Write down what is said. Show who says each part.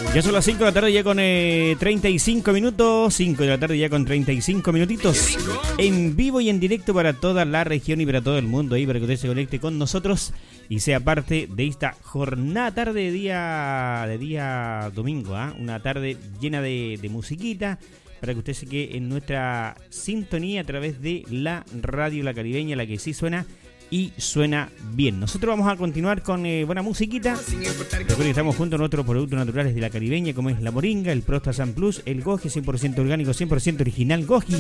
Speaker 1: Ya son las 5 de la tarde ya con 35 minutos. 5 de la tarde ya con 35 minutitos. En vivo y en directo para toda la región y para todo el mundo. Ahí para que usted se conecte con nosotros y sea parte de esta jornada tarde de día domingo. Una tarde llena de musiquita. Para que usted se quede en nuestra sintonía a través de la radio La Caribeña, la que sí suena y suena bien. Nosotros vamos a continuar con buena musiquita. Recuerden que estamos junto a nuestros productos naturales de La Caribeña, como es la moringa, el Prosta San Plus, el Goji 100% orgánico, 100% original Goji.